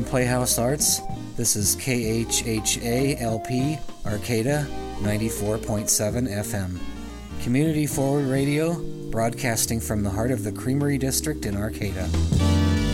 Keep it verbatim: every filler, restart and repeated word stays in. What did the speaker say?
Playhouse Arts. This is K H H A L P, Arcata, ninety-four point seven F M. Community Forward Radio, broadcasting from the heart of the Creamery District in Arcata.